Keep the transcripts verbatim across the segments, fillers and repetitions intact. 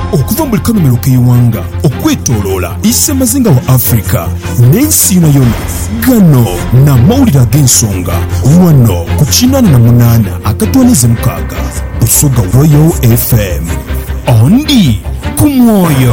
okuva mu kanomero k'eyiwanga okwetooloola issa mazinga wa Africa n'ensi yonna yonna. Gano n'amawulire ag'ensonga wano ku kinaana na munaana akatwanize mukaaga Busoga Royal F M. Ondi ku mwoyo.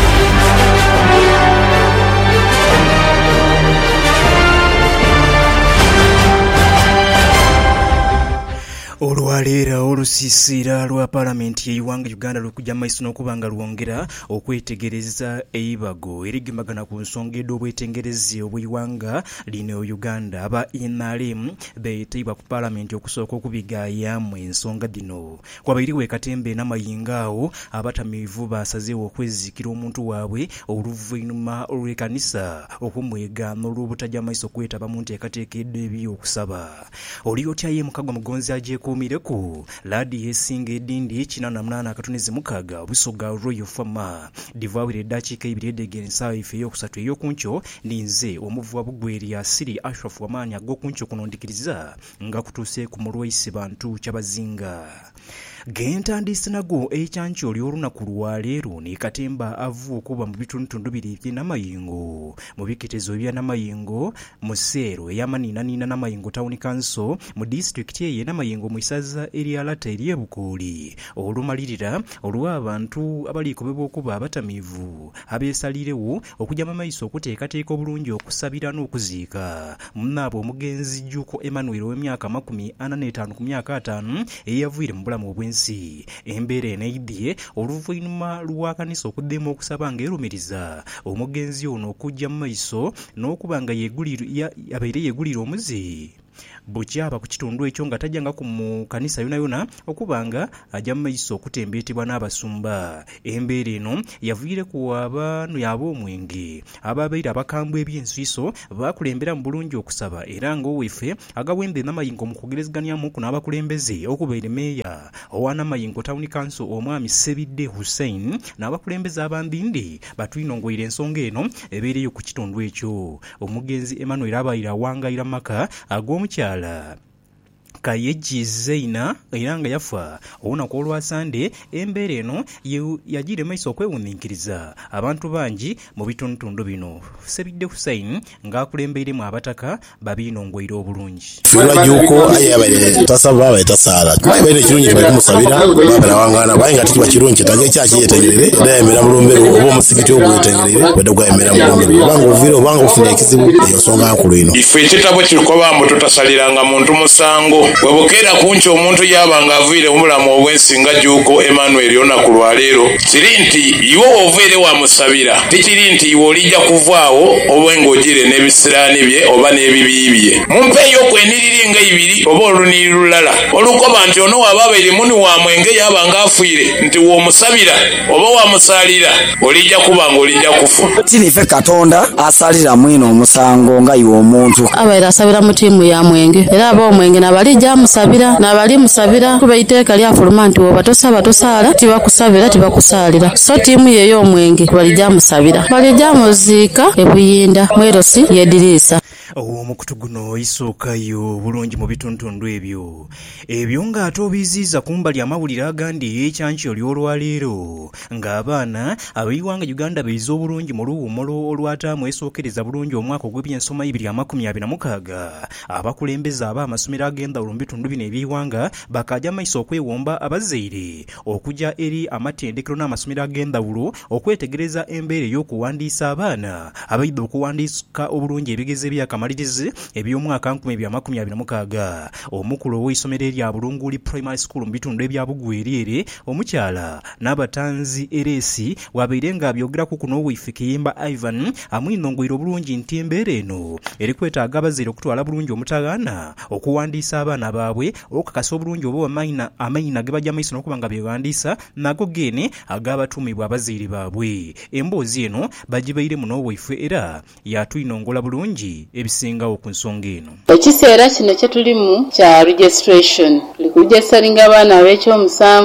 Olwaleera olusiisira lwa Paalamenti y'eggwanga Uganda lukujja maiso n'okubanga lwongera okwetegereza eibago erigimagana ku nsonga ed'obwetengerezi obw'eggwanga lino Uganda. Aba N R M beetebwa ku Paalamenti okusooka okubigaayamu ensonga dino. Kwabairiwe Katembe n'amayinga awo abatamiivu basazeewo okwezikira omuntu waabwe oluvannyuma olw'ekkanisa okumwega n'olw'obutajja maiso kwetaba mu nteekateeka eby'okusaba. Oli otya ye Mukagwa Mugonzi aje kumireko ladi esinga edindi kinaana na munaana akatunize mukaaga Busoga Royal Farmer divawire dakiika ibiri edegensa ife yokusatu eyokuncho ninze omuvuwa bugweri asiri Ashraf Wamani ag'okuncho kunondikiriza nga kutuuse ku mulwaisi bantu kyabazinga. Gentandise nago ekyancho ly'olunaku lwaleero ne Katemba avu okuba mu bitundu biri by'Namayingo mu biketezo bya Namayingo mu Seero ey'Amanina Namayingo Town Council mu district ye Namayingo mu isaza erya Lata ery'Ebukooli olumalirira olw'abantu abalikobebwa okuba abatamiivu abeesalirewo okujja mu maiso okuteekateeka obulungi okusabira n'okuziika munnaabo omugenzi Jjuuko Emmanuel w'emyaka makumi ana n'etaano ku myaka ataano eyavuire mu bulamu obwensi. Embeera eneidye oluvannyuma lwa kanisa okuddemu okusaba ng'erumiriza omugenzi ono okujja mu maiso n'okuba nga abeere yeegulira omuzi bukyaba ku kitundu ekyo nga tajjanga ku mu kanisa yona yona okubanga ajja mu maiso okutembeetebwa n'abasumba. Embeera eno yaviire ku abantu ab'omwenge ababeera abakambwe eby'ensiiso bakulembera mu bulungi okusaba era ng'oweffe agawembe Namayingo mu kugerezganyamu ku n'abakulembeze okubeera meeya owa Namayingo Town Council omwami Sebidde Hussein n'abakulembeze abandindi batwinongoire ensonga eno ebeereyo ku kitundu ekyo. Omugenzi Emmanuel abaira wangayira maka ag'omukyala Kayeji Zeina era nga yafa olunaku olwa Sande. Embeera eno yagira maiso okwewuniikiriza abantu bangi mu bitundu bino. Sebidde Hussein ng'akulembeiremu abataka babinongoire obulungi. Fira Jjuuko ayabaire tasaba abaye tasaala baine kirungi bali kumusabira babala wangana bainga tiki bakirungi tage kyaki yetegerere dayemera mulumbero obo musigiti ogwetegerere bado gwayemera mulumbero bango ovire obanga ofune ekizibu ensonga nkulu ino. Ife ekitabo kirikoba mbu tutasaliranga muntu musango webukera kuncho omuntu yabanga avuire omulamu obwensinga Jjuuko Emmanuel olunaku lwaleero kiri nti iwo ovuire wamusabira tikiri nti iwo olijja kuvaawo obwenga ogire n'ebisiraani bye oba n'ebibi bye. Mumpeeyo okweniriri nga ibiri oba oluniri lulala olukoba nti ono wababeere muni wa mwenge yabanga afiire nti w'omusabira oba wamusaalira olijja kuba nga olijja kufa. Tinife Katonda asalira mwino omusango nga iwe omuntu abaire asabira mu ttiimu ya mwenge era ab'omwenge nabalijja musabira nabali musabira kuba iteeka lyafuluma nti oba tosaba tosaala tibakusabira tibakusaalira so ttiimu ye y'omwenge balijja musabira balijja muziika ebuyinda mwerosi yedirisa. Omukutu guno isookayo bulungi mu bitundu ebyo ebyo ng'ate obiziiza kumbali amawulire agandi ekyanki olw'olwaleero ng'abaana ab'eggwanga Uganda beiza obulungi mu luwummolo olwataamu esookereza bulungi omwaka ogw'ebyensoma ibiri amakumi abiri na mukaaga. Abakulembeze ab'amasomero ag'endawulo mu bitundu bino eby'eggwanga bakajja maiso okwewomba abazaire okujja eri amatendekero n'amasomero ag'endawulo okwetegereza embeera ey'okuwandiisa abaana abaidde okuwandiika obulungi ebigezo eby'akamalirizi eby'omwaka nkumi bya makumi abiri na mukaaga. Omukulu ow'essomero erya Bulunguli Primary School mu bitundu ebya Bugweryere omukyala n'abatanzi eresi wabeire nga byogeraku kuno owaife Kiyimba Ivan amwinongoire obulungi nti embeera eno eri kwetaaga abazaire okutwala bulungi omutagaana okuwandiisa abaana baabwe okukakasa obulungi oba amayina amayina ge bajja maiso n'okuba nga bewandiisa nago gene ag'abatumibwa abazaire baabwe. Emboozi eno bagibairemu n'owaife era yatwinongola bulungi ebisingawo ku nsonga eno. Ekiseera kino kye tulimu kya registration tuli kuregistaringa abaana ab'ekyomusanvu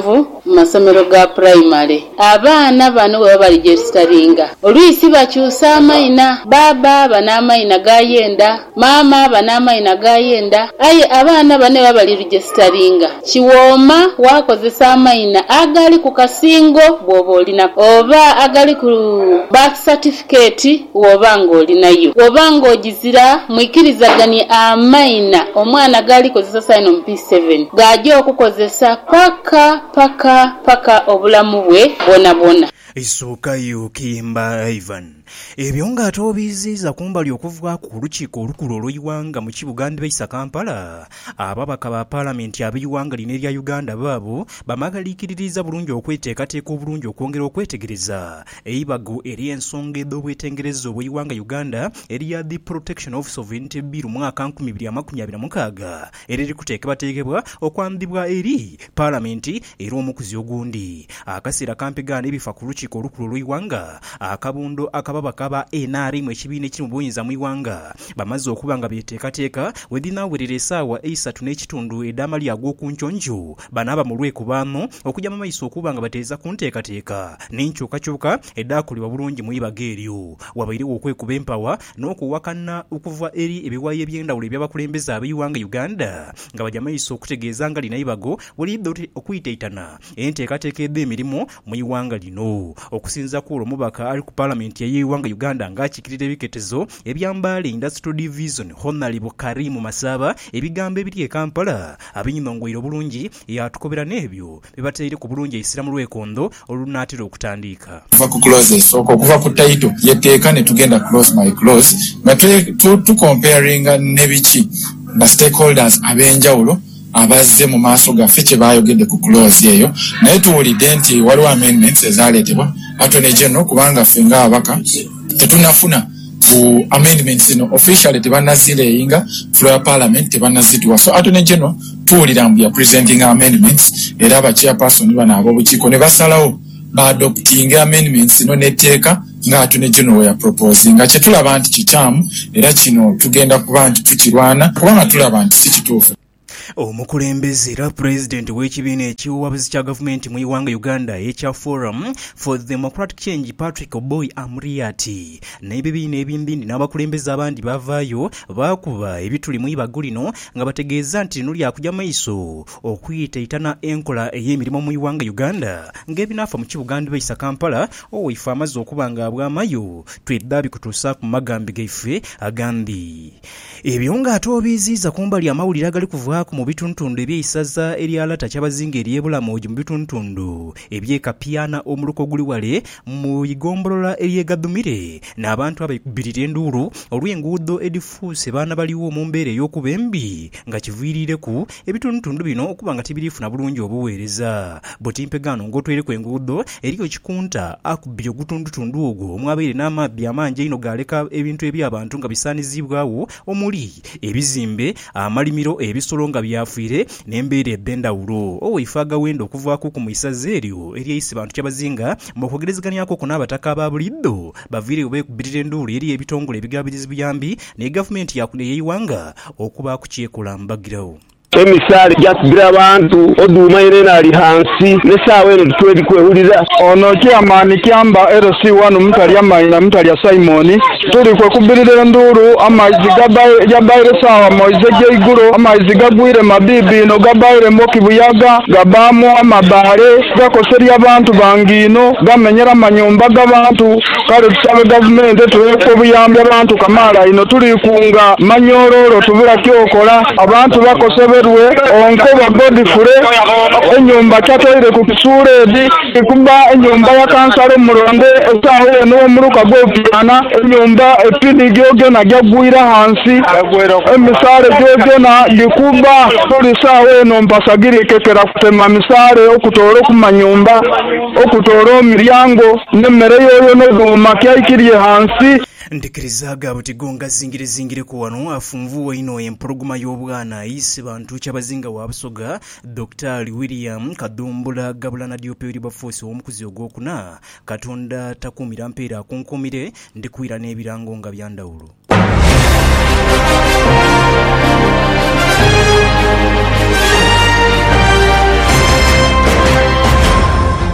mu masomero ga primary abaana bano bwe baba registeringa olwisi bakyusa amayina baba ban'amayina gayenda maama ban'amayina gayenda aye abaana bane baba registeringa kiwooma wakozesa amayina agali ku kasingo bw'oba olina oba agali ku birth certificate woba ng'olinayo woba ng'ogizira mwikirizaganye amayina omwana gali kozesa sign mu P seven gajja okukozesa paka paka paka obulamu bwe bwona bwona. Isookayo Kiyimba Ivan. Ebyo ng'ate obiziiza kumbali okuva ku lukiiko olukulu olw'Iwanga mu Kibuganda b'eyisa Kampala, ababaka ba paalamenti ab'Iwanga lino erya Uganda baabo bamagaliikiririza bulungi okweteekateeka obulungi okwongera okwetegereza eibago ery'ensonga ed'obwetengereza obw'Iwanga Uganda erya The Protection of Sovereignty Bill mwaka nkumi bbiri amakumi abiri na mukaaga eriri kuteekebwateekebwa okwambibwa eri paalamenti era omukuzi ogundi. Akaseera kampigaana ebifa ku lukiiko olukulu olw'Iwanga akabundo akaba bakaba N R M ekibiina ekiri mu buyinza mu Iwanga bamaze okuba nga beteekateeka wedinaawerera essaawa esatu n'ekitundu eddaama lyagwo ku nkyonjo banaaba mu lwekubaano okujja mu maiso okuba nga bateeza ku nteekateeka n'enkyukakyuka eddaakolebwa bulungi mu ibaga eryo wabairiwo okwekuba empawa n'okuwakana okuva eri ebiwayi eby'endawulo eby'abakulembeze ab'Iwanga Uganda nga bajja maiso okutegeeza nga lina ibago welidde okuyitaitana enteekateeka ed'emirimu mu Iwanga lino okusinza ku olw'omubaka ali ku paalamenti ya Iwanga Uganda ng'akikirira ebiketezo ebyambale Industrial Division Honorable Karimu Masaba ebigambo ebiri e Kampala abinyinongwire bulungi yatukobera n'ebyo bibateire ku bulungi isira mu lwekondo olunaatira okutandika kuva ku clauses okuva ku title yeteeka ne tugenda close by close nga tu comparing nebiki na stakeholders abenjawulo abazze mu maaso gaffe kye baayogedde ku clause eyo naye tuwulidde nti waliwo amendments ezaaleetebwa Attorney General kubanga ffe ng'ababaka tetunafuna ku amendments ino officially tebannazireyinga floor ya parliament tebannazituwa so Attorney General tuwulira mbu ya presenting amendments era aba chairperson bano ab'obukiiko ne basalawo baadopting amendments ino n'etteeka nga Attorney General ya proposing nga kye tulaba nti kikyamu era kino tugenda kuba nti tukirwana kubanga tulaba nti si kituufu. Omukulembeze era president w'ekibiina ekiwabuzi kya gavumenti mu Iwanga Uganda ekya Forum for Democratic Change Patrick Oboy Amuriati n'ebibiina ebindindi n'abakulembeze abandi bavaayo baakuba ebituli mu ibago lino nga bategeeza nti lino lyakujja maiso okuyitaitana enkola ey'emirimu mu Iwanga Uganda ng'ebinaafa mu Kibuganda b'eyisa Kampala owaife amaze okuba nga abwamayo twedda bikutuusa ku magambi gaife agandi. Ebyo ng'ate obiziiza kumbali amawulire agali kuvaako mu bituntundu ebyeisaza eryalata kyabazinga eryebulamoji mu bituntundu ebyekapiana omuluko guli wale mu igombolola eryegadumire n'abantu abakubirira enduulu olw'enguudo edifuuse baana baliwo mu mbeera ey'okuba embi nga kiviirireku ebituntundu bino okuba nga tibirifuna bulungi obuweereza botimpegano ng'otwereku enguudo eriyo kikunta akubbira ogutundutundu ogwo omwabaire n'amabbi amangi ino galeka ebintu eby'abantu nga bisaanizibwawo omuli ebizimbe amalimiro ebisolo nga byafiire n'embeera ebbendawulo owaife agawenda okuvaako ku mwisaza eryo eryeyise bantu kyabazinga mu kwogerezeganyako ku n'abataka aba buliddo baviire beekubirira enduulu eri ebitongole ebigabirizi buyambi ne gavumenti y'Iwanga okuba ku kyekola mbagirawo. Emisale gyasibira abantu oduuma yenena ali hansi nesaawa eno tutweri kwewulira ono kyamaani kyamba L C one mutalya mayina mutalya Simon tuli kwekubirira enduulu amaizi gabaire saawa moize gyeigulo amaizi gagwire mabibi ino gabaire moki buyaga gabaamu amabaale gakoserya abantu bangino gamenyera manyumba g'abantu kale tusabe gavumenti tuleko obuyambi abantu kamaala ino tuli kunga manyororo tubira kyokola abantu bakosebe onkoba Godfrey enyumba kyataire ku kisuuledi ikuba enyumba ya kansala omulonde esaawa eno omuluka gw'opiana enyumba epini gyogena gyagwira hansi emisaale gyogena gikuba tuli saawa eno mpasagiri ekekera kutema misaale okutoola okumanyumba okutoola emiryango n'emmere yoyo n'oduuma kyaikirye hansi. Ndikirizaga butigonga zingire zingire ku wano afunvuwa ino empologoma y'obwana ayise bantu kyabazinga wa Busoga Doctor William Kadumbula Gabulana Dioperi Bafosi omukuzi ogwokuna Katonda takumira mpeera kunkumire ndikuira n'ebirango nga byandawulo.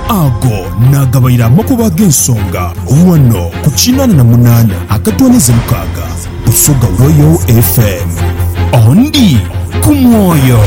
ago nagabayira amakuba g'ensonga wano ku kinana na munana akatwaniza mukaaga Busoga Royal F M ondi ku mwoyo.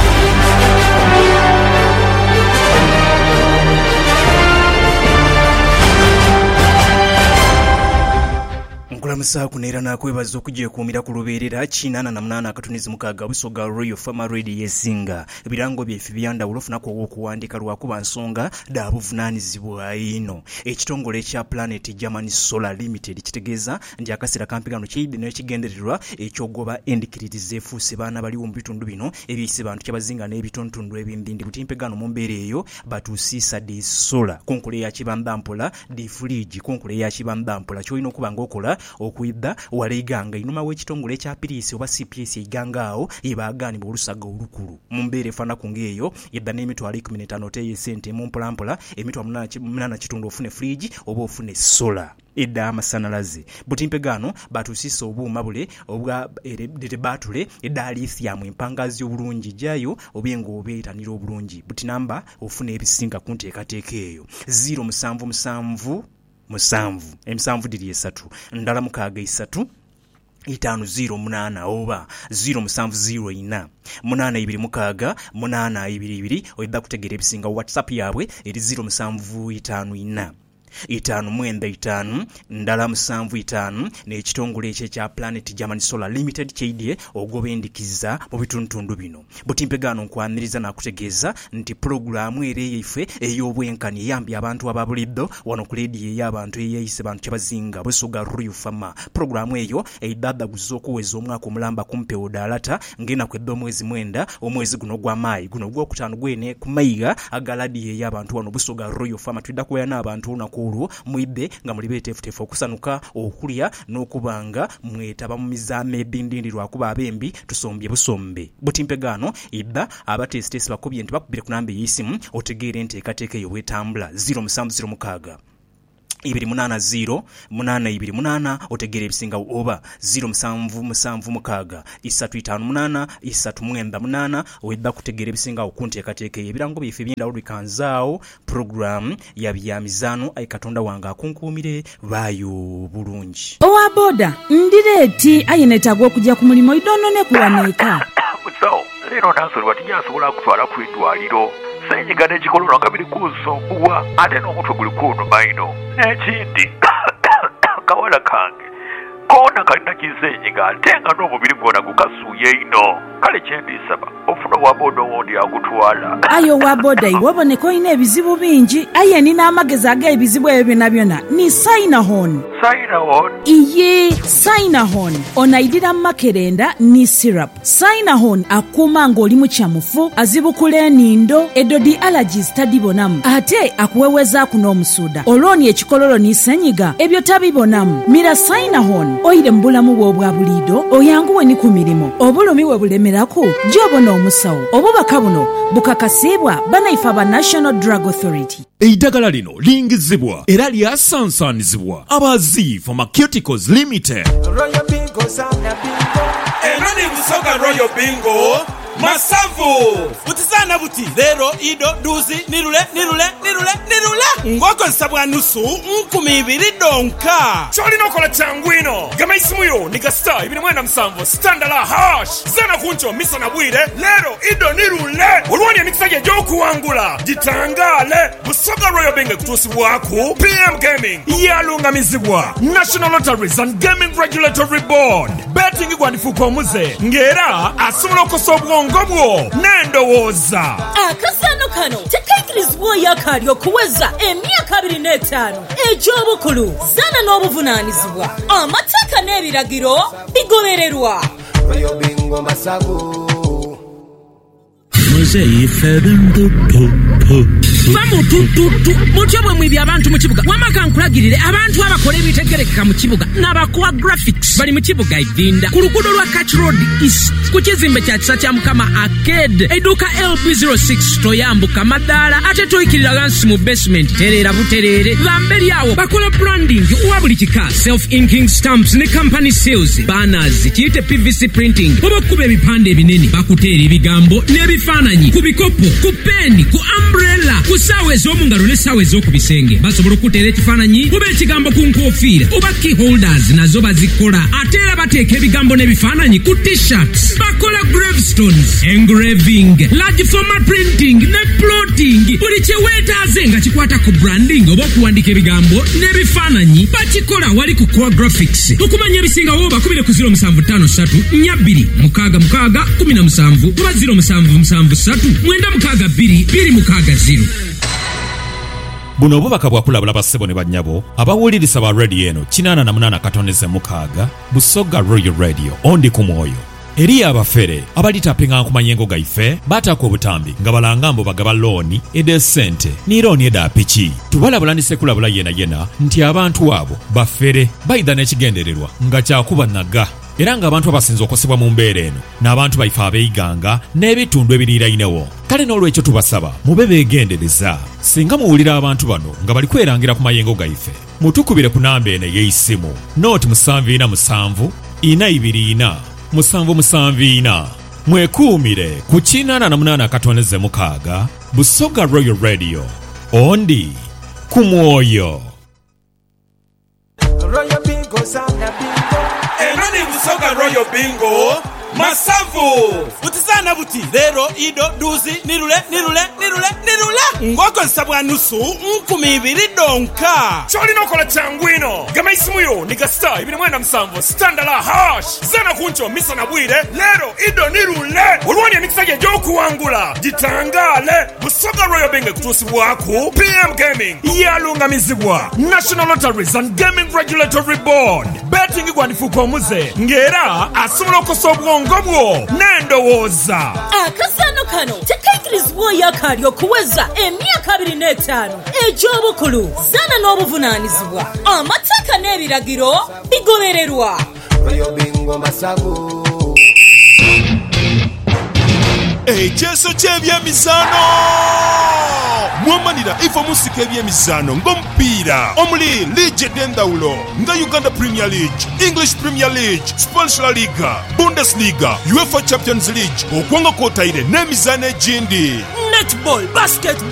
Nkulamusa kuneera nakwebaza okugyekuumira ku lubeerera kinana na munana akatunizi mukaaga Busoga Royal Farmer Radio yesinga ebirango byeffe byandawulo ofunako okuwandiika lwakuba nsonga daabuvunaanyizibwa ino. Ekitongole ekya Planet German Solar Limited kitegeeza nti akaseera kampigano kiyidde n'ekigendererwa ekyogoba endikiririza efuuse baana baliwo mu bitundu bino ebyise bantu kyabazinga n'ebitontundu ebindindi butimpegano mu mbeera eyo batuusiisa di solar konkule ya kibambampola di fridge konkule ya kibambampola kyolina okuba ng'okola okuyidda waleganga inuma w'ekitongole ekya piriisi oba C P S iganga awo yebaagaanibwa olusaga olukulu mu mbeera efaana ku ng'eyo yedda n'emitwalo ikumi n'etaano oteeyo esente mu mpolampola emitwalo munaana kitundu ofune fridge oba ofune solar edda amasanalaze butimpegano batuusiisa obuuma bule obwa batule edda lithium empangazi obulungi jayo obenga obeetanira obulungi butinamba ofune ebisinga ku nteekateeka eyo zero musanvu musanvu musanvu emisanvu diri esatu ndala mukaaga isatu itaano zero munana oba zero musanvu zero ina munana ibiri mukaaga munana ibiri ibiri oyedda kutegeera ebisinga WhatsApp yabwe eri zero musanvu itaano ina itaano mwenda itaano ndala musanvu itaano n'ekitongole ekyo ekya Planet German Solar Limited kyidye ogoba endikiza mu bituntundu bino. Butimpegano nkwaniriza nakutegeeza nti programu ere yeife ey'obwenkani eyambye abantu ababuliddo wano ku leedi ey'abantu eyeyise bantu kyabazinga Busoga Royal Farmer. Programu eyo eidadaguza okuweza omwaka omulamba kumpe odalata ngena kwedda omwezi mwenda omwezi guno gwa Mayi guno gwokutaano gwene ku mayiga agaladi ey'abantu wano Busoga Royal Farmer twidda kuyana abantu onako mwidde nga muli betefutefu okusanuka okulya n'okubanga mwetaba mu mizaama ebindindirwa kuba abembi tusombye busombe. Butimpegano idda abatesitesi bakubye nti bakubire ku namba ey'essimu otegeera enteekateeka eyo bwetambula zero musanvu zero mukaaga ibiri munana zero munana ibiri munana otegeera ebisinga oba zero musanvu musanvu mukaaga isatu itaano munana isatu mwenda munana wedda kutegeera ebisinga okunteekateeka ebirango byeffe byendawulo bikanzaawo program ya byamizaano ayi Katonda wange akunkuumire baayo bulungi. Owa boda ndireeti ayenetagwa okujja ku mulimu idonone kuwaneeka musawo leero nansolwa tinyasobola kutwala ku eddwaliro senyiga n'ekikololo nga biri kunsumbuwa ate n'omutwe guli kunnuma ino n'ekindi kawala kange koona kalina kisenyiga ate nga n'omubiri gwona gukasuuye ino kale kyendisaba ofuna owa boda owondi agutwala. ayo owa boda iwe oboneka olina ebizibu bingi aye nina amagezi ag'ebizibu ebyo byonna byonna ni Sinahon. Sinahon? iye Sinahon onaidira makerenda ni syrup. Sinahon akuuma ng'oli mu kyamufu azibukula enindo edodi allergies tadibonamu ate akuwewezaako n'omusuuda olwoni ekikololo ni senyiga ebyo tabibonamu. Mira Sinahon oyire mu bulamu bwo obwa buliido oyanguwe ni ku mirimu obulumi we bulemerako gy'obona omusawo obubaka buno bukakasibwa banaife aba National Drug Authority. Eidagala lino lingizibwa era lyasansanizibwa abazi Pharmaceuticals Limited. Royal Bingo sana bingo enani Busoga Royal Bingo masavu utizana buti lero ido duzi nirule nirule nirule nirule ngoko nsabwa nusu nkumi ibiri donka choli nokola changwino gama isimuyo nika star ibiri mwenda msamvu standala hash zana kuncho misa na bwire lero ido nirule ulwani ya mikisaje joku wangula jitangale Busoga Royal Bingo kutusi waku P M Gaming yalunga mizibwa National Lotteries and Gaming Regulatory Board betting igwandifuko muze ngera asumulo kosobwa ngobwo nendowooza akasano kano tekaikirizibwa yakali okuweza emyaka abiri n'etaano egy'obukulu zana n'obuvunaanyizibwa amateeka n'ebiragiro bigobererwa. Royal Bingo masago muzeyi febembupupu famu tututu mutyo bwe mwibya abantu mu kibuga wamaka nkulagirire abantu abakola ebitegerekeka mu kibuga n'abakuwa graphics bali mu kibuga idinda ku luguudo lwa Catch Road East ku kizimbe kya kisa kya Mukama Arcade edduuka L B zero six toyambuka madaala ate toyikirira gansi mu basement terera buterere bamberi awo bakola branding wa buli kika self inking stamps ne company sales banners kiyite P V C printing oba kuba ebipande ebinene bakuteera ebigambo n'ebifaananyi ku bikopo ku peni ku umbrella ku ssaawa ez'omungalo ne ssaawa ez'oku bisenge basobola okuteera ekifaananyi oba ekigambo ku nkofiira oba key holders nazo bazikola ate era bateeka ebigambo n'ebifaananyi ku t-shirts bakola gravestones engraving large format printing ne plotting buli kye weetaaze nga kikwata ku branding oba okuwandiika ebigambo n'ebifaananyi bakikola wali ku core graphics okumanya ebisingawo bakubire ku zero musanvu ttaano ssatu nnya bbiri mukaaga mukaaga kumi na musanvu oba zero musanvu musanvu ssatu mwenda mukaaga bbiri bbiri mukaaga zero. buno obubaka bwakulabula bassebo ne bannyabo abawulirisa ba radio eno kinaana na munaana katoneze mukaaga Busoga Royal Radio ondi ku mwoyo eri abafere abalitapinga ku manyengo gaife batako obutambi nga balanga mbo bagaba looni ede sente ni looni eda piki tubalabulanise kulabula yena yena nti abantu abo bafere bayida n'ekigendererwa nga kyakuba naga era nga abantu abasinza okosebwa mu mbeera eno n'abantu baife abeeyiganga n'ebitundu ebiriirainewo kale n'olwekyo tubasaba mube beegendereza singa muwulira abantu bano nga bali kwerangira ku mayengo gaife mutukubire ku namba eno ey'eisimu nooti musanvu ina musanvu ina ibiri ina musanvu musanvu ina mwekuumire ku kinaana na munaana katoneze mukaaga Busoga Royal Radio ondi ku mwoyo. eno ni Busoga Royal Bingo Masavu utizana buti lero ido duzi nirule nirule nirule nirule ngoko nsabwa nusu nkumi ibiri donka choli nokola changwino gama isimuyo nika star ibiri mwenda msamvo standala hash zana kuncho misa na bwire lero ido nirule uruwani ya mikisaje joku wangula jitangale Busoga Royal Bingo kutusi waku P M Gaming yalunga mizibwa National Lotteries and Gaming Regulatory Board betting kwa nifuko muze ngera asumula kosobwa ngobwo nendowoza akasano kano tekaikirizibwa yakali okuweza emyaka abiri n'etaano egy'obukulu zana n'obuvunaanyizibwa amateeka n'ebiragiro bigobererwa. ekyeso ky'ebyemizano mwamanira ifo musika ebyemizano ng'omupiira omuli liigi ed'endawulo nga Uganda Premier League, English Premier League, Spanish La Liga, Bundesliga, UEFA Champions League okwanga kwotaire n'emizano egindi netball, basketball